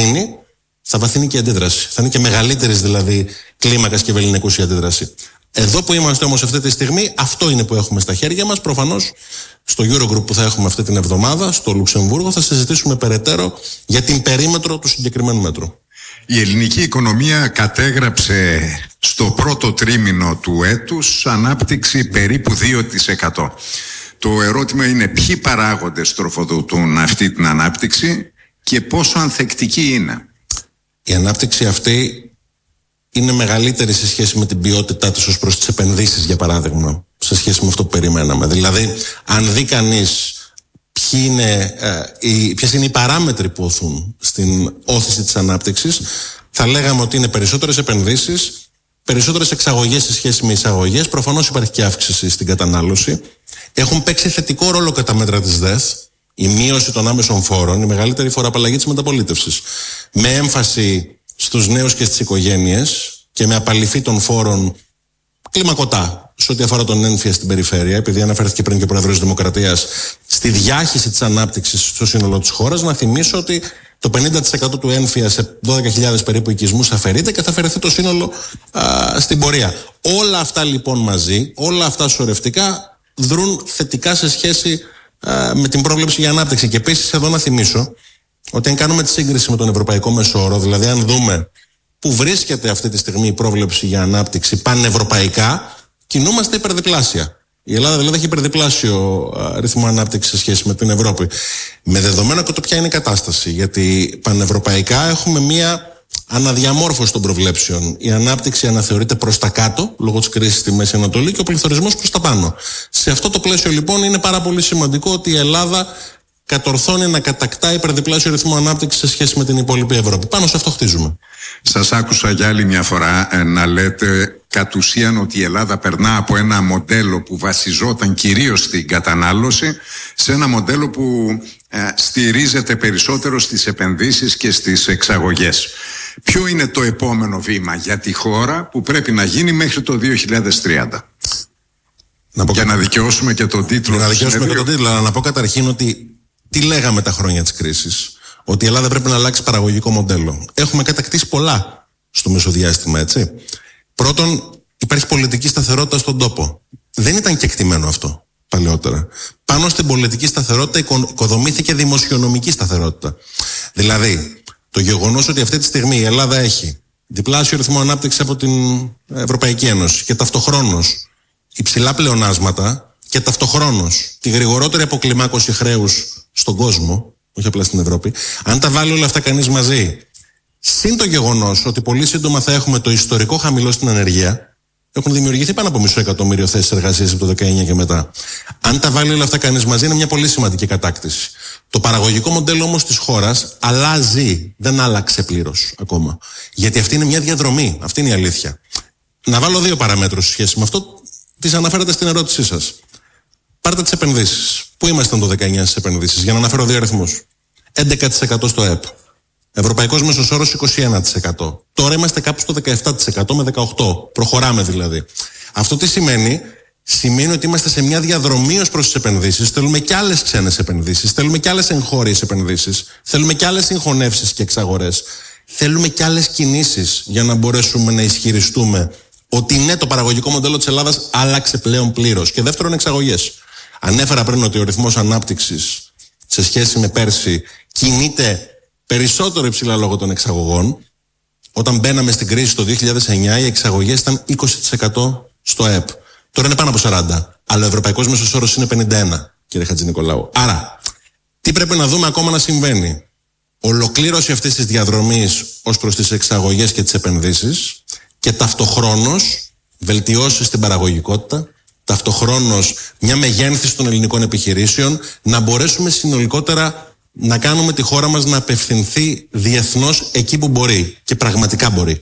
θα βαθύνει και η αντίδραση. Θα είναι και μεγαλύτερης δηλαδή κλίμακας και βελληνικούς η αντίδραση. Εδώ που είμαστε όμως αυτή τη στιγμή, αυτό είναι που έχουμε στα χέρια μας. Προφανώς στο Eurogroup που θα έχουμε αυτή την εβδομάδα, στο Λουξεμβούργο, θα συζητήσουμε περαιτέρω για την περίμετρο του συγκεκριμένου μέτρου. Η ελληνική οικονομία κατέγραψε στο πρώτο τρίμηνο του έτους ανάπτυξη περίπου 2%. Το ερώτημα είναι ποιοι παράγοντες τροφοδοτούν αυτή την ανάπτυξη και πόσο ανθεκτική είναι. Η ανάπτυξη αυτή είναι μεγαλύτερη σε σχέση με την ποιότητά της ως προς τις επενδύσεις, για παράδειγμα, σε σχέση με αυτό που περιμέναμε. Δηλαδή, αν δει κανείς ποιες είναι οι παράμετροι που οθούν στην όθηση της ανάπτυξης, θα λέγαμε ότι είναι περισσότερες επενδύσεις, περισσότερες εξαγωγές σε σχέση με εισαγωγές. Προφανώς υπάρχει και αύξηση στην κατανάλωση. Έχουν παίξει θετικό ρόλο κατά μέτρα της ΔΕΘ η μείωση των άμεσων φόρων, η μεγαλύτερη φοροαπαλλαγή της μεταπολίτευσης, με έμφαση στους νέους και στις οικογένειες και με απαλυφή των φόρων κλιμακωτά σε ό,τι αφορά τον ένφια στην περιφέρεια, επειδή αναφέρθηκε πριν και ο Πρόεδρος της Δημοκρατίας, στη διάχυση της ανάπτυξης στο σύνολο της χώρας. Να θυμίσω ότι το 50% του ένφια σε 12.000 περίπου οικισμούς αφαιρείται και θα αφαιρεθεί το σύνολο στην πορεία. Όλα αυτά λοιπόν μαζί, όλα αυτά σωρευτικά δρούν θετικά σε σχέση με την πρόβλεψη για ανάπτυξη. Και επίσης εδώ να θυμίσω ότι αν κάνουμε τη σύγκριση με τον ευρωπαϊκό μεσόωρο, δηλαδή αν δούμε που βρίσκεται αυτή τη στιγμή η πρόβλεψη για ανάπτυξη πανευρωπαϊκά, κινούμαστε υπερδιπλάσια. Η Ελλάδα δηλαδή έχει υπερδιπλάσιο ρυθμό ανάπτυξη σε σχέση με την Ευρώπη. Με δεδομένο και το ποια είναι η κατάσταση. Γιατί πανευρωπαϊκά έχουμε μία αναδιαμόρφωση των προβλέψεων. Η ανάπτυξη αναθεωρείται προς τα κάτω, λόγω της κρίσης στη Μέση Ανατολή, και ο πληθωρισμός προς τα πάνω. Σε αυτό το πλαίσιο λοιπόν είναι πάρα πολύ σημαντικό ότι η Ελλάδα κατορθώνει να κατακτά υπερδιπλάσιο ρυθμό ανάπτυξης σε σχέση με την υπόλοιπη Ευρώπη. Πάνω σε αυτό χτίζουμε. Σας άκουσα για άλλη μια φορά να λέτε κατ' ουσίαν ότι η Ελλάδα περνά από ένα μοντέλο που βασιζόταν κυρίως στην κατανάλωση σε ένα μοντέλο που στηρίζεται περισσότερο στις επενδύσεις και στις εξαγωγές. Ποιο είναι το επόμενο βήμα για τη χώρα που πρέπει να γίνει μέχρι το 2030? Για να δικαιώσουμε και τον τίτλο. Να δικαιώσουμε και τον τίτλο, αλλά να πω καταρχήν ότι τι λέγαμε τα χρόνια της κρίσης? Ότι η Ελλάδα πρέπει να αλλάξει παραγωγικό μοντέλο. Έχουμε κατακτήσει πολλά στο μεσοδιάστημα, έτσι. Πρώτον, υπάρχει πολιτική σταθερότητα στον τόπο. Δεν ήταν κεκτημένο αυτό παλαιότερα. Πάνω στην πολιτική σταθερότητα οικοδομήθηκε δημοσιονομική σταθερότητα. Δηλαδή, το γεγονός ότι αυτή τη στιγμή η Ελλάδα έχει διπλάσιο ρυθμό ανάπτυξης από την Ευρωπαϊκή Ένωση και ταυτοχρόνως υψηλά πλεονάσματα και ταυτοχρόνως τη γρηγορότερη αποκλιμάκωση χρέους στον κόσμο, όχι απλά στην Ευρώπη, αν τα βάλει όλα αυτά κανείς μαζί, συν το γεγονός ότι πολύ σύντομα θα έχουμε το ιστορικό χαμηλό στην ανεργία, έχουν δημιουργηθεί πάνω από 500.000 θέσεις εργασίας από το 19 και μετά. Αν τα βάλει όλα αυτά κανείς μαζί, είναι μια πολύ σημαντική κατάκτηση. Το παραγωγικό μοντέλο όμως της χώρας αλλάζει, δεν άλλαξε πλήρως ακόμα. Γιατί αυτή είναι μια διαδρομή, αυτή είναι η αλήθεια. Να βάλω δύο παραμέτρους σε σχέση με αυτό, τις αναφέρατε στην ερώτησή σας. Πάρτε τις επενδύσεις. Πού ήμασταν το 19 στις επενδύσεις? Για να αναφέρω δύο αριθμούς. 11% στο ΕΠ. Ευρωπαϊκός μέσος όρος 21%. Τώρα είμαστε κάπου στο 17% με 18%. Προχωράμε δηλαδή. Αυτό τι σημαίνει? Σημαίνει ότι είμαστε σε μια διαδρομή ως προς τις επενδύσεις. Θέλουμε και άλλες ξένες επενδύσεις. Θέλουμε και άλλες εγχώριες επενδύσεις. Θέλουμε και άλλες συγχωνεύσεις και εξαγορές. Θέλουμε και άλλες κινήσεις για να μπορέσουμε να ισχυριστούμε ότι ναι, το παραγωγικό μοντέλο της Ελλάδας άλλαξε πλέον πλήρως. Και δεύτερον, εξαγωγές. Ανέφερα πριν ότι ο ρυθμός ανάπτυξης σε σχέση με πέρσι κινείται περισσότερο υψηλά λόγω των εξαγωγών. Όταν μπαίναμε στην κρίση το 2009, οι εξαγωγές ήταν 20% στο ΕΠ. Τώρα είναι πάνω από 40%. Αλλά ο ευρωπαϊκός μέσος όρος είναι 51%, κύριε Χατζηνικολάου. Άρα, τι πρέπει να δούμε ακόμα να συμβαίνει? Ολοκλήρωση αυτής της διαδρομής ως προς τις εξαγωγές και τις επενδύσεις και ταυτοχρόνως βελτιώσεις στην παραγωγικότητα, ταυτοχρόνως μια μεγένθηση των ελληνικών επιχειρήσεων, να μπορέσουμε συνολικότερα να κάνουμε τη χώρα μας να απευθυνθεί διεθνώς εκεί που μπορεί και πραγματικά μπορεί.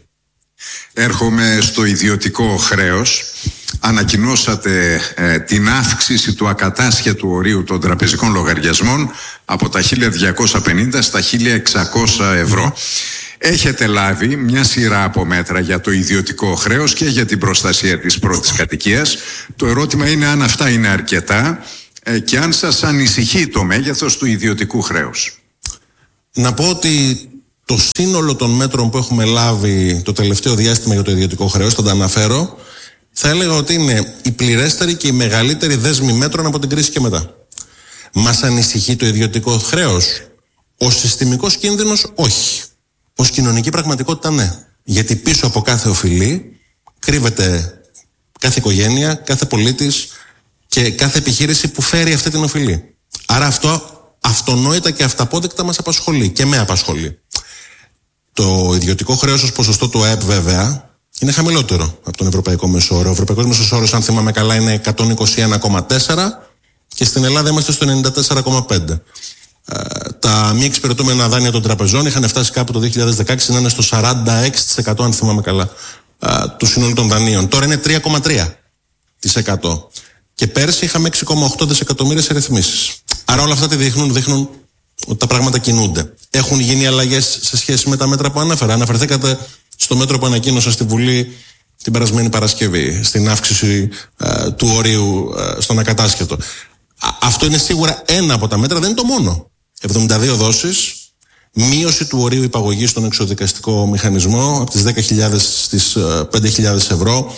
Έρχομαι στο ιδιωτικό χρέος. Ανακοινώσατε την αύξηση του ακατάσχετου ορίου των τραπεζικών λογαριασμών από τα 1.250 στα 1.600 ευρώ. Έχετε λάβει μια σειρά από μέτρα για το ιδιωτικό χρέος και για την προστασία της πρώτης κατοικίας. Το ερώτημα είναι αν αυτά είναι αρκετά και αν σας ανησυχεί το μέγεθος του ιδιωτικού χρέους. Να πω ότι το σύνολο των μέτρων που έχουμε λάβει το τελευταίο διάστημα για το ιδιωτικό χρέος, θα τα αναφέρω, θα έλεγα ότι είναι η πληρέστερη και η μεγαλύτερη δέσμη μέτρων από την κρίση και μετά. Μας ανησυχεί το ιδιωτικό χρέος? Ως συστημικός κίνδυνος, όχι. Ως κοινωνική πραγματικότητα, ναι. Γιατί πίσω από κάθε οφειλή κρύβεται κάθε οικογένεια, κάθε πολίτης και κάθε επιχείρηση που φέρει αυτή την οφειλή. Άρα αυτό αυτονόητα και αυταπόδεικτα μας απασχολεί και με απασχολεί. Το ιδιωτικό χρέος ως ποσοστό του ΑΕΠ βέβαια είναι χαμηλότερο από τον ευρωπαϊκό μέσο όρο. Ο ευρωπαϊκός μέσος όρος, αν θυμάμαι καλά, είναι 121,4 και στην Ελλάδα είμαστε στο 94,5. Τα μη εξυπηρετούμενα δάνεια των τραπεζών είχαν φτάσει κάπου το 2016 να είναι στο 46%, αν θυμάμαι καλά, του συνόλου των δανείων. Τώρα είναι 3,3%. Και πέρσι είχαμε 6,8 δισεκατομμύρια σε ρυθμίσεις. Άρα όλα αυτά δείχνουν ότι τα πράγματα κινούνται. Έχουν γίνει αλλαγές σε σχέση με τα μέτρα που ανέφερα. Αναφερθήκατε στο μέτρο που ανακοίνωσα στη Βουλή την περασμένη Παρασκευή, στην αύξηση του ορίου στον ακατάσχετο. Αυτό είναι σίγουρα ένα από τα μέτρα, δεν είναι το μόνο. 72 δόσεις, μείωση του ορίου υπαγωγής στον εξοδικαστικό μηχανισμό από τις 10.000 στις 5.000 ευρώ,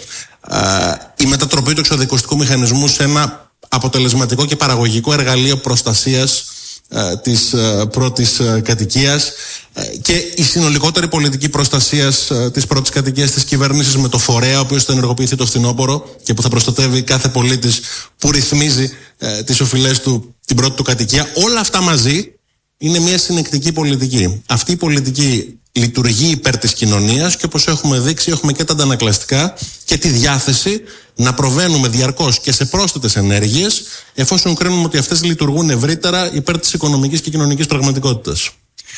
η μετατροπή του εξοδικαστικού μηχανισμού σε ένα αποτελεσματικό και παραγωγικό εργαλείο προστασίας της πρώτης κατοικίας και η συνολικότερη πολιτική προστασίας της πρώτης κατοικίας της κυβέρνησης με το φορέα ο οποίος θα ενεργοποιηθεί το φθινόπωρο και που θα προστατεύει κάθε πολίτης που ρυθμίζει τις οφειλές του την πρώτη του κατοικία. Όλα αυτά μαζί είναι μια συνεκτική πολιτική. Αυτή η πολιτική λειτουργεί υπέρ της κοινωνίας και όπως έχουμε δείξει έχουμε και τα αντανακλαστικά και τη διάθεση να προβαίνουμε διαρκώς και σε πρόσθετες ενέργειες εφόσον κρίνουμε ότι αυτές λειτουργούν ευρύτερα υπέρ της οικονομικής και κοινωνικής πραγματικότητας.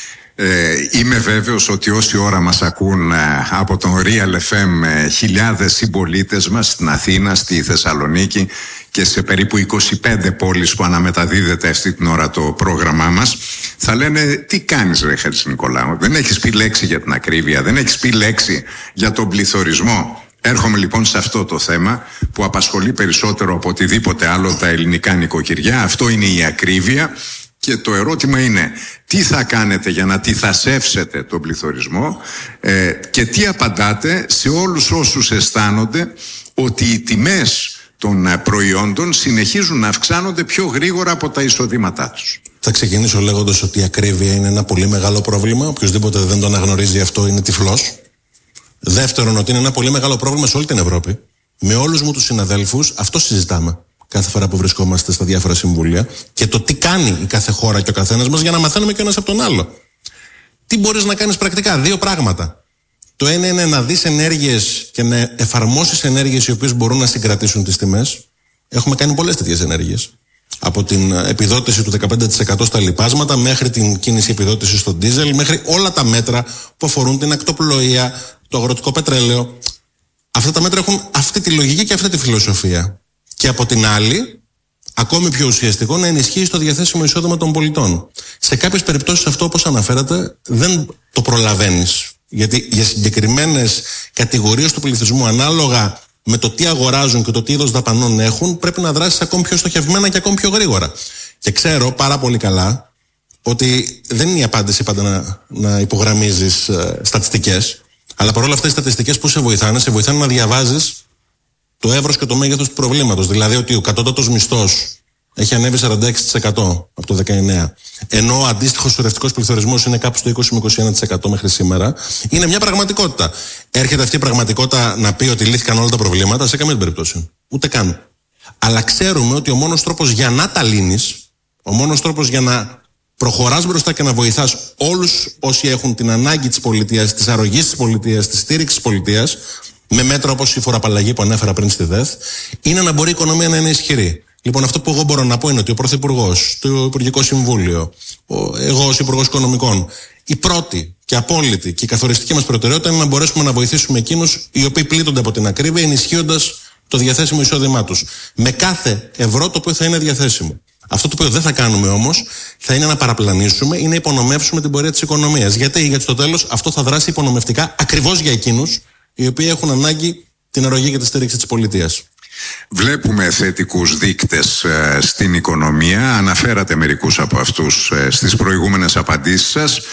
Είμαι βέβαιος ότι όση ώρα μας ακούν από τον Real FM χιλιάδες συμπολίτες μας στην Αθήνα, στη Θεσσαλονίκη και σε περίπου 25 πόλεις που αναμεταδίδεται αυτή την ώρα το πρόγραμμά μας, θα λένε τι κάνεις ρε Χατζηνικολάου, δεν έχεις πει λέξη για την ακρίβεια, δεν έχεις πει λέξη για τον πληθωρισμό. Έρχομαι λοιπόν σε αυτό το θέμα που απασχολεί περισσότερο από οτιδήποτε άλλο τα ελληνικά νοικοκυριά. Αυτό είναι η ακρίβεια. Και το ερώτημα είναι τι θα κάνετε για να αντιθασεύσετε τον πληθωρισμό και τι απαντάτε σε όλους όσους αισθάνονται ότι οι τιμές των προϊόντων συνεχίζουν να αυξάνονται πιο γρήγορα από τα εισοδήματά τους. Θα ξεκινήσω λέγοντας ότι η ακρίβεια είναι ένα πολύ μεγάλο πρόβλημα. Οποιοςδήποτε δεν το αναγνωρίζει αυτό είναι τυφλός. Δεύτερον, ότι είναι ένα πολύ μεγάλο πρόβλημα σε όλη την Ευρώπη. Με όλους μου τους συναδέλφους αυτό συζητάμε κάθε φορά που βρισκόμαστε στα διάφορα συμβούλια και το τι κάνει η κάθε χώρα και ο καθένας μας για να μαθαίνουμε και ένας από τον άλλο. Τι μπορείς να κάνεις πρακτικά? Δύο πράγματα. Το ένα είναι να δεις ενέργειες και να εφαρμόσεις ενέργειες οι οποίες μπορούν να συγκρατήσουν τις τιμές. Έχουμε κάνει πολλές τέτοιες ενέργειες. Από την επιδότηση του 15% στα λιπάσματα μέχρι την κίνηση επιδότηση στο ντίζελ, μέχρι όλα τα μέτρα που αφορούν την ακτοπλοεία, το αγροτικό πετρέλαιο. Αυτά τα μέτρα έχουν αυτή τη λογική και αυτή τη φιλοσοφία. Και από την άλλη, ακόμη πιο ουσιαστικό, να ενισχύει το διαθέσιμο εισόδημα των πολιτών. Σε κάποιες περιπτώσεις αυτό, όπως αναφέρατε, δεν το προλαβαίνεις. Γιατί για συγκεκριμένες κατηγορίες του πληθυσμού, ανάλογα με το τι αγοράζουν και το τι είδος δαπανών έχουν, πρέπει να δράσεις ακόμη πιο στοχευμένα και ακόμη πιο γρήγορα. Και ξέρω πάρα πολύ καλά ότι δεν είναι η απάντηση πάντα να υπογραμμίζεις στατιστικές, αλλά παρόλα αυτά οι στατιστικές που σε βοηθάνε να διαβάζεις το εύρος και το μέγεθος του προβλήματος. Δηλαδή ότι ο κατώτατος μισθός έχει ανέβει 46% από το 19, ενώ ο αντίστοιχος σωρευτικός πληθωρισμός είναι κάπου στο 20 με 21% μέχρι σήμερα. Είναι μια πραγματικότητα. Έρχεται αυτή η πραγματικότητα να πει ότι λύθηκαν όλα τα προβλήματα? Σε καμία περίπτωση. Ούτε καν. Αλλά ξέρουμε ότι ο μόνος τρόπος για να τα λύνεις, ο μόνος τρόπος για να προχωράς μπροστά και να βοηθάς όλους όσοι έχουν την ανάγκη της πολιτείας, της αρρωγής της πολιτείας, της στήριξης της πολιτείας, με μέτρα όπως η φοροαπαλλαγή που ανέφερα πριν στη ΔΕΘ, είναι να μπορεί η οικονομία να είναι ισχυρή. Λοιπόν, αυτό που εγώ μπορώ να πω είναι ότι ο Πρωθυπουργός, το Υπουργικό Συμβούλιο, εγώ ως Υπουργός Οικονομικών, η πρώτη και απόλυτη και η καθοριστική μας προτεραιότητα είναι να μπορέσουμε να βοηθήσουμε εκείνους οι οποίοι πλήττονται από την ακρίβεια, ενισχύοντας το διαθέσιμο εισόδημά τους. Με κάθε ευρώ το οποίο θα είναι διαθέσιμο. Αυτό το οποίο δεν θα κάνουμε όμως θα είναι να παραπλανήσουμε ή να υπονομεύσουμε την πορεία της οικονομίας. Γιατί στο τέλος αυτό θα δράσει υπονομευτικά ακριβώς για εκείνους οι οποίοι έχουν ανάγκη την αρρωγή και τη στήριξη της πολιτείας. Βλέπουμε θετικούς δείκτες στην οικονομία. Αναφέρατε μερικούς από αυτούς στις προηγούμενες απαντήσεις σας.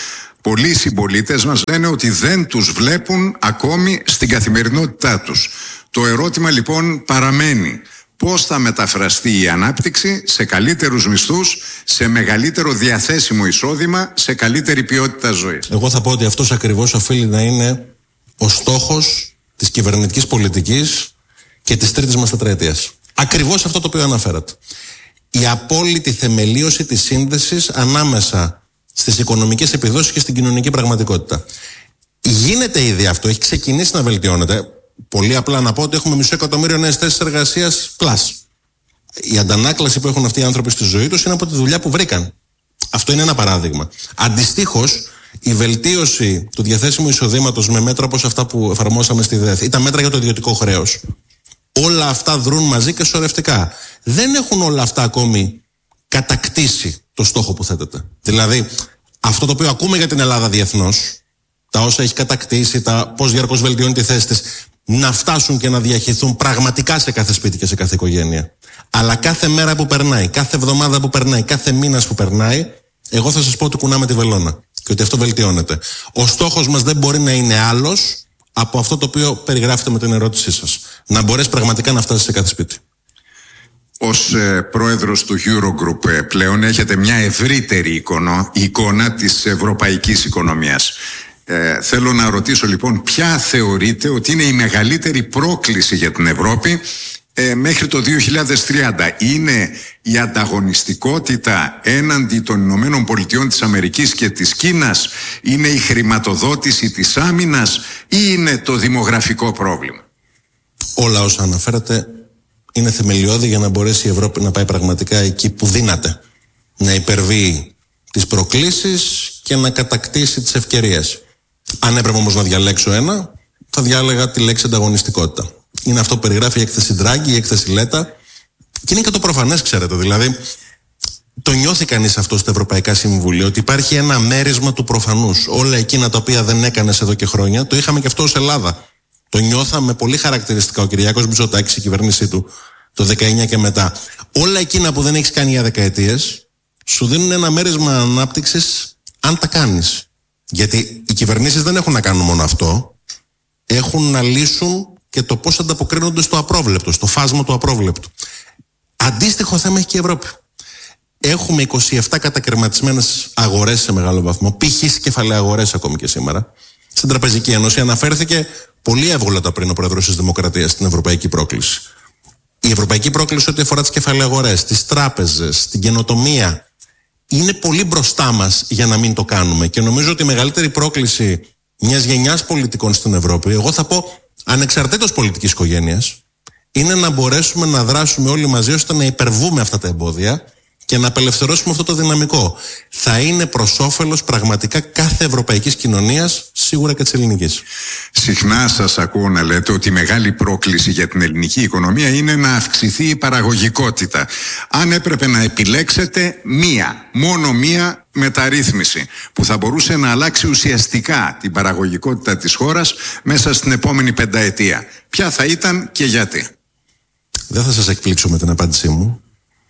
πολλοί συμπολίτες μας λένε ότι δεν τους βλέπουν ακόμη στην καθημερινότητά τους. Το ερώτημα λοιπόν παραμένει. Πώς θα μεταφραστεί η ανάπτυξη σε καλύτερους μισθούς, σε μεγαλύτερο διαθέσιμο εισόδημα, σε καλύτερη ποιότητα ζωής? Εγώ θα πω ότι αυτός ακριβώς οφείλει να είναι ο στόχος της κυβερνητικής πολιτικής και της τρίτης μας τετραετίας. Ακριβώς αυτό το οποίο αναφέρατε. Η απόλυτη θεμελίωση της σύνδεσης ανάμεσα στις οικονομικές επιδόσεις και στην κοινωνική πραγματικότητα. Γίνεται ήδη αυτό, έχει ξεκινήσει να βελτιώνεται. Πολύ απλά να πω ότι έχουμε 500.000 νέες θέσεις εργασίας πλάς. Η αντανάκλαση που έχουν αυτοί οι άνθρωποι στη ζωή τους είναι από τη δουλειά που βρήκαν. Αυτό είναι ένα παράδειγμα. Αντιστοίχως, η βελτίωση του διαθέσιμου εισοδήματος με μέτρα όπως αυτά που εφαρμόσαμε στη ΔΕΘ ή τα μέτρα για το ιδιωτικό χρέος, όλα αυτά δρούν μαζί και σωρευτικά. Δεν έχουν όλα αυτά ακόμη κατακτήσει το στόχο που θέτεται. Δηλαδή, αυτό το οποίο ακούμε για την Ελλάδα διεθνώς, τα όσα έχει κατακτήσει, τα πώς διαρκώς βελτιώνει τη θέση της, να φτάσουν και να διαχειριστούν πραγματικά σε κάθε σπίτι και σε κάθε οικογένεια. Αλλά κάθε μέρα που περνάει, κάθε εβδομάδα που περνάει, κάθε μήνας που περνάει, εγώ θα σας πω ότι κουνάμε τη βελόνα και ότι αυτό βελτιώνεται. Ο στόχος μας δεν μπορεί να είναι άλλος από αυτό το οποίο περιγράφετε με την ερώτησή σας. Να μπορέσει πραγματικά να φτάσει σε κάθε σπίτι. Ως πρόεδρος του Eurogroup πλέον έχετε μια ευρύτερη εικόνα της ευρωπαϊκής οικονομίας. Θέλω να ρωτήσω λοιπόν, ποια θεωρείτε ότι είναι η μεγαλύτερη πρόκληση για την Ευρώπη μέχρι το 2030? Είναι η ανταγωνιστικότητα έναντι των Ηνωμένων Πολιτειών της Αμερικής και της Κίνας? Είναι η χρηματοδότηση της άμυνας? Ή είναι το δημογραφικό πρόβλημα? Όλα όσα αναφέρατε είναι θεμελιώδη για να μπορέσει η Ευρώπη να πάει πραγματικά εκεί που δύναται. Να υπερβεί τις προκλήσεις και να κατακτήσει τις ευκαιρίες. Αν έπρεπε όμως να διαλέξω ένα, θα διάλεγα τη λέξη ανταγωνιστικότητα. Είναι αυτό που περιγράφει η έκθεση Ντράγκη, η έκθεση Λέτα. Και είναι και το προφανές, ξέρετε. Δηλαδή, το νιώθει κανείς αυτό στα Ευρωπαϊκά Συμβούλια, ότι υπάρχει ένα μέρισμα του προφανούς. Όλα εκείνα τα οποία δεν έκανες εδώ και χρόνια, το είχαμε και αυτό ως Ελλάδα. Το νιώθαμε πολύ χαρακτηριστικά ο Κυριάκος Μητσοτάκης, η κυβέρνησή του, το 19 και μετά. Όλα εκείνα που δεν έχεις κάνει για δεκαετίες, σου δίνουν ένα μέρισμα ανάπτυξης αν τα κάνεις. Γιατί οι κυβερνήσεις δεν έχουν να κάνουν μόνο αυτό, έχουν να λύσουν και το πώς ανταποκρίνονται στο απρόβλεπτο, στο φάσμα του απρόβλεπτου. Αντίστοιχο θέμα έχει και η Ευρώπη. Έχουμε 27 κατακαιρματισμένες αγορές σε μεγάλο βαθμό, π.χ. κεφαλαίες αγορές ακόμη και σήμερα. Στην Τραπεζική Ένωση αναφέρθηκε πολύ εύγολα πριν ο Πρόεδρος της Δημοκρατίας στην ευρωπαϊκή πρόκληση. Η ευρωπαϊκή πρόκληση ό,τι αφορά τις κεφαλαίες αγορές, τις τράπεζες, την καινοτομία, είναι πολύ μπροστά μας για να μην το κάνουμε. Και νομίζω ότι η μεγαλύτερη πρόκληση μιας γενιάς πολιτικών στην Ευρώπη, εγώ θα πω ανεξαρτήτως πολιτικής οικογένειας, είναι να μπορέσουμε να δράσουμε όλοι μαζί ώστε να υπερβούμε αυτά τα εμπόδια και να απελευθερώσουμε αυτό το δυναμικό. Θα είναι προς όφελος πραγματικά κάθε ευρωπαϊκής κοινωνίας, σίγουρα και της ελληνικής. Συχνά σας ακούω να λέτε ότι η μεγάλη πρόκληση για την ελληνική οικονομία είναι να αυξηθεί η παραγωγικότητα. Αν έπρεπε να επιλέξετε μόνο μία μεταρρύθμιση που θα μπορούσε να αλλάξει ουσιαστικά την παραγωγικότητα της χώρας μέσα στην επόμενη πενταετία, ποια θα ήταν και γιατί? Δεν θα σας εκπλήξω με την απάντησή μου.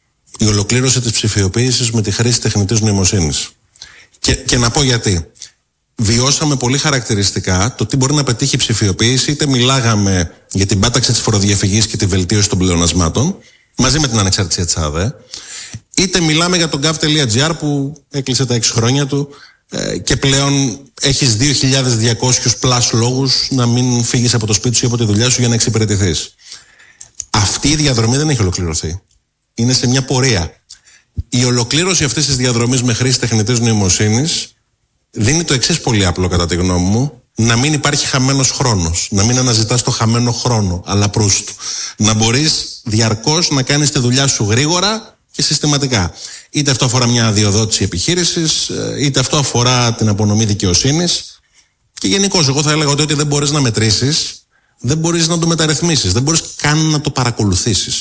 Η ολοκλήρωση της ψηφιοποίησης με τη χρήση τεχνητής νοημοσύνης. Και να πω γιατί. Βιώσαμε πολύ χαρακτηριστικά το τι μπορεί να πετύχει η ψηφιοποίηση, είτε μιλάγαμε για την πάταξη της φοροδιαφυγής και τη βελτίωση των πλεονασμάτων, μαζί με την ανεξαρτησία της ΑΔΕ, είτε μιλάμε για τον gov.gr που έκλεισε τα 6 χρόνια του και πλέον έχεις 2.200 πλάς λόγους να μην φύγεις από το σπίτι σου ή από τη δουλειά σου για να εξυπηρετηθείς. Αυτή η διαδρομή δεν έχει ολοκληρωθεί. Είναι σε μια πορεία. Η ολοκλήρωση αυτής της διαδρομής με χρήση τεχνητής νοημοσύνης δίνει το εξής πολύ απλό κατά τη γνώμη μου: να μην υπάρχει χαμένος χρόνος, να μην αναζητάς το χαμένο χρόνο, αλλά προύστου. Να μπορείς διαρκώς να κάνεις τη δουλειά σου γρήγορα και συστηματικά. Είτε αυτό αφορά μια αδειοδότηση επιχείρησης, είτε αυτό αφορά την απονομή δικαιοσύνης. Και γενικώς, εγώ θα έλεγα ότι ό,τι δεν μπορείς να μετρήσεις, δεν μπορείς να το μεταρρυθμίσεις, δεν μπορείς καν να το παρακολουθήσεις.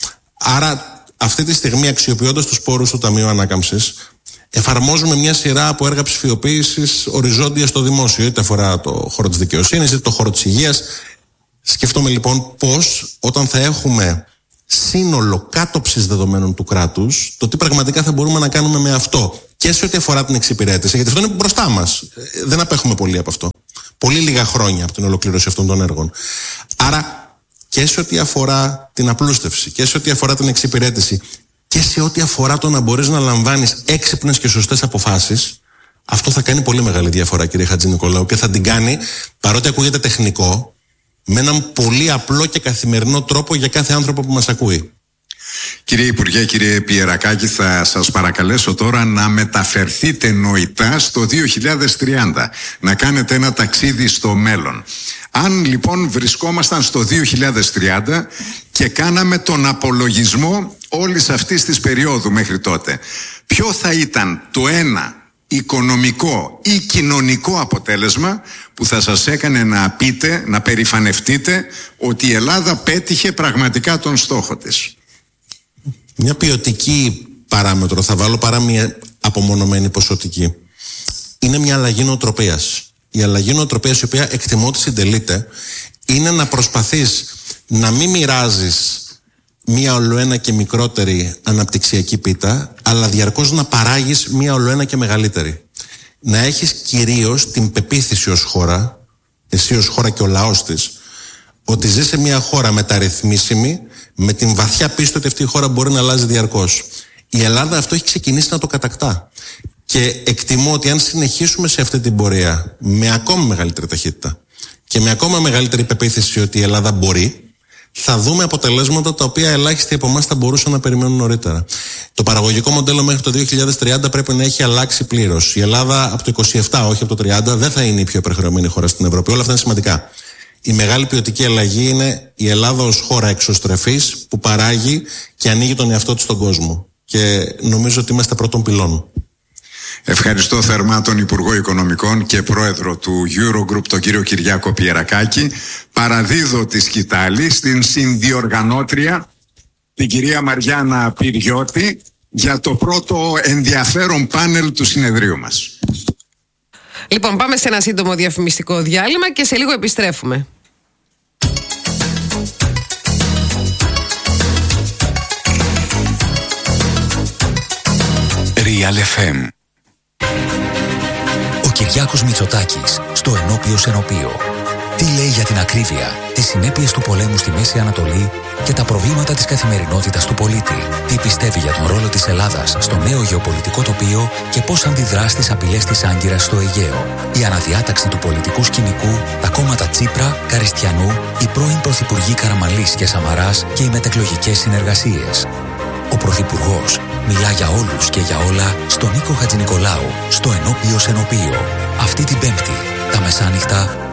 Άρα, αυτή τη στιγμή, αξιοποιώντας τους πόρους του Ταμείου Ανάκαμψης, εφαρμόζουμε μια σειρά από έργα ψηφιοποίησης οριζόντια στο δημόσιο, είτε αφορά το χώρο της δικαιοσύνης, είτε το χώρο της υγείας. Σκεφτόμαι λοιπόν πώς, όταν θα έχουμε σύνολο κάτωψης δεδομένων του κράτους, το τι πραγματικά θα μπορούμε να κάνουμε με αυτό. και σε ό,τι αφορά την εξυπηρέτηση, γιατί αυτό είναι μπροστά μας. Δεν απέχουμε πολύ από αυτό. Πολύ λίγα χρόνια από την ολοκλήρωση αυτών των έργων. Άρα και σε ό,τι αφορά την απλούστευση και σε ό,τι αφορά την εξυπηρέτηση και σε ό,τι αφορά το να μπορείς να λαμβάνεις έξυπνες και σωστές αποφάσεις, αυτό θα κάνει πολύ μεγάλη διαφορά, κύριε Χατζηνικολάου, και θα την κάνει, παρότι ακούγεται τεχνικό, με έναν πολύ απλό και καθημερινό τρόπο για κάθε άνθρωπο που μας ακούει. Κύριε Υπουργέ, κύριε Πιερακάκη, θα σας παρακαλέσω τώρα να μεταφερθείτε νοητά στο 2030, να κάνετε ένα ταξίδι στο μέλλον. Αν λοιπόν βρισκόμασταν στο 2030 και κάναμε τον απολογισμό όλης αυτής της περίοδου μέχρι τότε, ποιο θα ήταν το ένα οικονομικό ή κοινωνικό αποτέλεσμα που θα σας έκανε να πείτε, να περηφανευτείτε ότι η Ελλάδα πέτυχε πραγματικά τον στόχο της? Μια ποιοτική παράμετρο θα βάλω παρά μια απομονωμένη ποσοτική. Είναι μια αλλαγή νοοτροπίας. Η αλλαγή νοοτροπίας, η οποία εκτιμώ ότι συντελείται, είναι να προσπαθείς να μην μοιράζεις μια ολοένα και μικρότερη αναπτυξιακή πίτα, αλλά διαρκώς να παράγεις μια ολοένα και μεγαλύτερη. Να έχεις κυρίως την πεποίθηση ως χώρα, εσύ ως χώρα και ο λαός της, ότι ζει σε μια χώρα μεταρρυθμίσιμη, με την βαθιά πίστη ότι αυτή η χώρα μπορεί να αλλάζει διαρκώς. Η Ελλάδα αυτό έχει ξεκινήσει να το κατακτά. Και εκτιμώ ότι αν συνεχίσουμε σε αυτή την πορεία με ακόμα μεγαλύτερη ταχύτητα και με ακόμα μεγαλύτερη πεποίθηση ότι η Ελλάδα μπορεί, θα δούμε αποτελέσματα τα οποία ελάχιστοι από εμάς θα μπορούσαν να περιμένουν νωρίτερα. Το παραγωγικό μοντέλο μέχρι το 2030 πρέπει να έχει αλλάξει πλήρως. Η Ελλάδα από το 27, όχι από το 30, δεν θα είναι η πιο υπερχρεωμένη χώρα στην Ευρώπη. Όλα αυτά είναι σημαντικά. Η μεγάλη ποιοτική αλλαγή είναι η Ελλάδα ως χώρα εξωστρεφής που παράγει και ανοίγει τον εαυτό της στον κόσμο. Και νομίζω ότι είμαστε πρώτων πυλών. Ευχαριστώ θερμά τον Υπουργό Οικονομικών και Πρόεδρο του Eurogroup, τον κύριο Κυριάκο Πιερακάκη. Παραδίδω τη σκητάλη στην συνδιοργανώτρια, την κυρία Μαριάννα Πυριώτη, για το πρώτο ενδιαφέρον πάνελ του συνεδρίου μας. Λοιπόν, πάμε σε ένα σύντομο διαφημιστικό διάλειμμα και σε λίγο επιστρέφουμε. Real FM. Ο Κυριάκος Μητσοτάκης στο Ενώπιος Ενωπείο. Τι λέει για την ακρίβεια, τις συνέπειες του πολέμου στη Μέση Ανατολή και τα προβλήματα της καθημερινότητας του πολίτη. Τι πιστεύει για τον ρόλο της Ελλάδας στο νέο γεωπολιτικό τοπίο και πώς αντιδρά στις απειλές της Άγκυρας στο Αιγαίο. Η αναδιάταξη του πολιτικού σκηνικού, τα κόμματα Τσίπρα, Καριστιανού, οι πρώην πρωθυπουργοί Καραμανλής και Σαμαράς και οι μετεκλογικές συνεργασίες. Ο Πρωθυπουργός μιλά για όλους και για όλα στον Νίκο Χατζηνικολάου, στο Ενώπιος Ενωπείο. Αυτή την Πέμπτη, τα μεσάνυχτα,